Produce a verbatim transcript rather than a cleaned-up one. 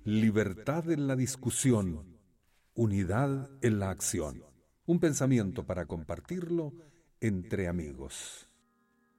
libertad en la discusión, unidad en la acción. Un pensamiento para compartirlo entre amigos.